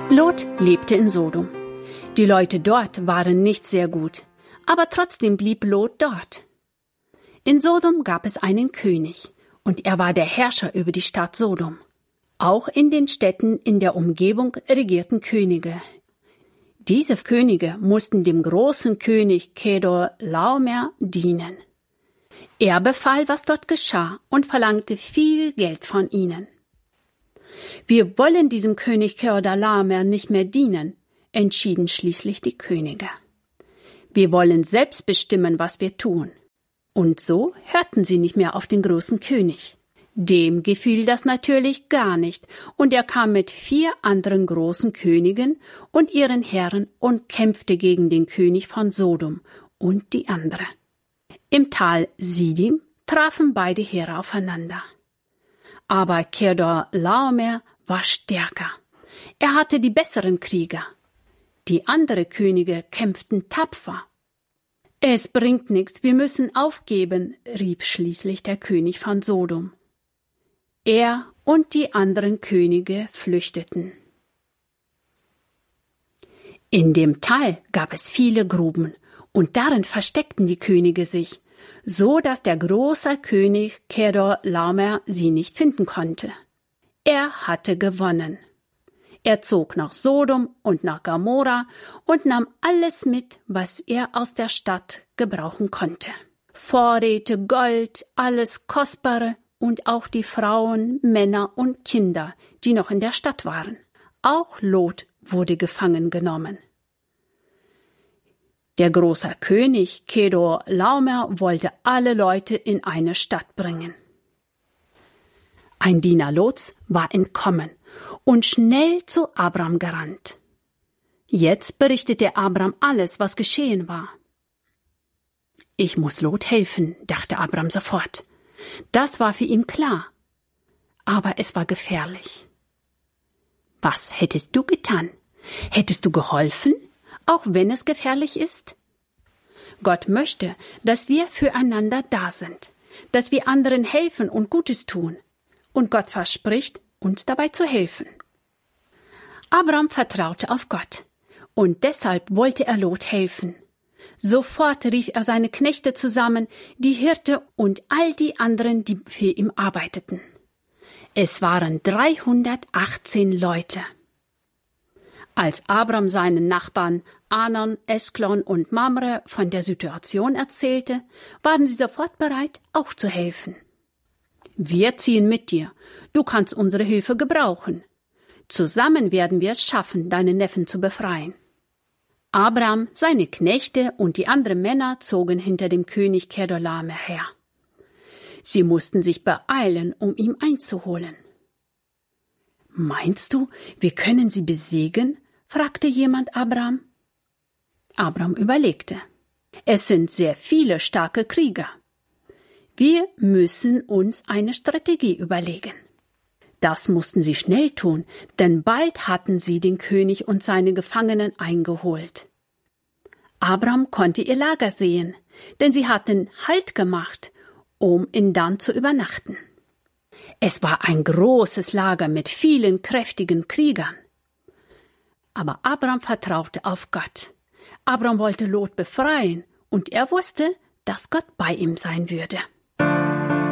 Lot lebte in Sodom. Die Leute dort waren nicht sehr gut, aber trotzdem blieb Lot dort. In Sodom gab es einen König, und er war der Herrscher über die Stadt Sodom. Auch in den Städten in der Umgebung regierten Könige. Diese Könige mussten dem großen König Kedorlaomer dienen. Er befahl, was dort geschah, und verlangte viel Geld von ihnen. Wir wollen diesem König Kedorlaomer nicht mehr dienen, entschieden schließlich die Könige. Wir wollen selbst bestimmen, was wir tun. Und so hörten sie nicht mehr auf den großen König. Dem gefiel das natürlich gar nicht, und er kam mit 4 anderen großen Königen und ihren Herren und kämpfte gegen den König von Sodom und die andere. Im Tal Sidim trafen beide Heere aufeinander. Aber Kedorlaomer war stärker. Er hatte die besseren Krieger. Die anderen Könige kämpften tapfer. »Es bringt nichts, wir müssen aufgeben«, rief schließlich der König von Sodom. Er und die anderen Könige flüchteten. In dem Tal gab es viele Gruben, und darin versteckten die Könige sich, so dass der große König Kedorlaomer sie nicht finden konnte. Er hatte gewonnen. Er zog nach Sodom und nach Gomorra und nahm alles mit, was er aus der Stadt gebrauchen konnte. Vorräte, Gold, alles Kostbare und auch die Frauen, Männer und Kinder, die noch in der Stadt waren. Auch Lot wurde gefangen genommen. Der große König Kedorlaomer wollte alle Leute in eine Stadt bringen. Ein Diener Lots war entkommen und schnell zu Abram gerannt. Jetzt berichtete Abram alles, was geschehen war. Ich muss Lot helfen, dachte Abram sofort. Das war für ihn klar. Aber es war gefährlich. Was hättest du getan? Hättest du geholfen, auch wenn es gefährlich ist? Gott möchte, dass wir füreinander da sind, dass wir anderen helfen und Gutes tun. Und Gott verspricht, uns dabei zu helfen. Abram vertraute auf Gott, und deshalb wollte er Lot helfen. Sofort rief er seine Knechte zusammen, die Hirte und all die anderen, die für ihn arbeiteten. Es waren 318 Leute. Als Abram seinen Nachbarn Anan, Esklon und Mamre von der Situation erzählte, waren sie sofort bereit, auch zu helfen. Wir ziehen mit dir. Du kannst unsere Hilfe gebrauchen. Zusammen werden wir es schaffen, deinen Neffen zu befreien. Abram, seine Knechte und die anderen Männer zogen hinter dem König Kedorlaomer her. Sie mussten sich beeilen, um ihn einzuholen. »Meinst du, wir können sie besiegen?« fragte jemand Abram. Abram überlegte. »Es sind sehr viele starke Krieger. Wir müssen uns eine Strategie überlegen.« Das mussten sie schnell tun, denn bald hatten sie den König und seine Gefangenen eingeholt. Abram konnte ihr Lager sehen, denn sie hatten Halt gemacht, um in Dan zu übernachten. Es war ein großes Lager mit vielen kräftigen Kriegern. Aber Abram vertraute auf Gott. Abram wollte Lot befreien, und er wusste, dass Gott bei ihm sein würde.